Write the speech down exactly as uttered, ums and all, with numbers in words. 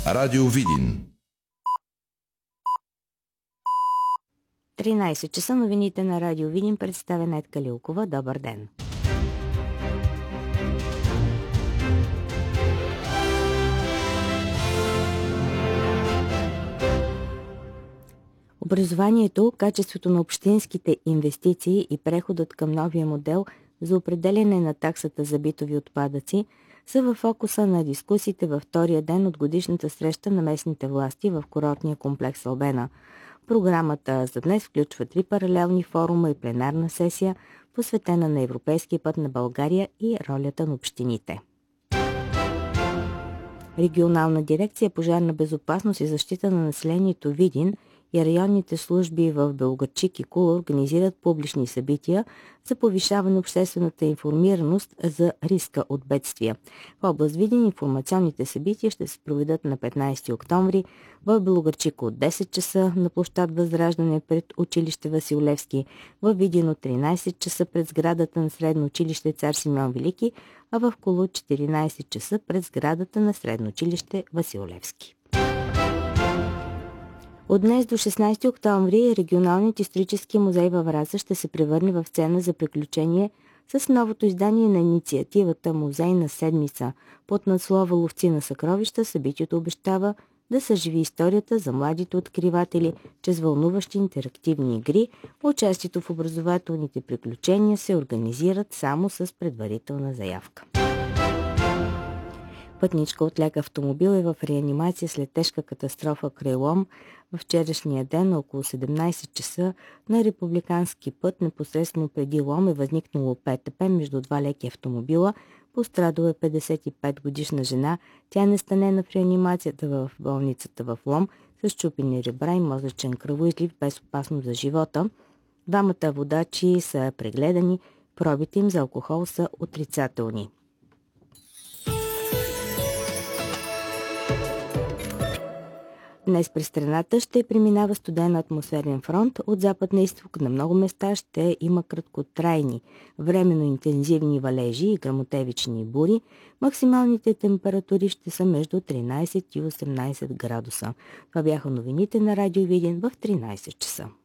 Радио Видин. тринайсет часа, новините на Радио Видин, представя Нетка Лилкова. Добър ден! Образованието, качеството на общинските инвестиции и преходът към новия модел за определяне на таксата за битови отпадъци са в фокуса на дискусиите във втория ден от годишната среща на местните власти в курортния комплекс Албена. Програмата за днес включва три паралелни форума и пленарна сесия, посветена на европейския път на България и ролята на общините. Регионална дирекция пожарна безопасност и защита на населението Видин и районните служби в Белоградчик и Кула организират публични събития за повишаване обществената информираност за риска от бедствия. В област Видин информационните събития ще се проведат на петнайсети октомври в Белоградчик от десет часа на площад Възраждане пред училище Васил Левски, в Видин от тринайсет часа пред сградата на средно училище Цар Симеон Велики, а в Кула от четиринайсет часа пред сградата на средно училище Васил Левски. От днес до шестнайсети октомври регионалният исторически музей във Враца ще се превърне в сцена за приключение с новото издание на инициативата Музейна седмица. Под надслова Ловци на съкровища събитието обещава да съживи историята за младите откриватели чрез вълнуващи интерактивни игри. Участието в образователните приключения се организират само с предварителна заявка. Пътничка от лек автомобил е в реанимация след тежка катастрофа край Лом. В вчерашния ден около седемнайсет часа на републикански път непосредствено преди Лом е възникнало ПТП между два леки автомобила. Пострадала е петдесет и пет годишна жена. Тя е настанена в реанимацията в болницата в Лом с счупени ребра и мозъчен кръвоизлив без опасност за живота. Двамата водачи са прегледани. Пробите им за алкохол са отрицателни. Днес през страната ще преминава студен атмосферен фронт. От запад на изток на много места ще има краткотрайни, временно интензивни валежи и гръмотевични бури. Максималните температури ще са между тринайсет и осемнайсет градуса. Това бяха новините на Радио Видин в тринайсет часа.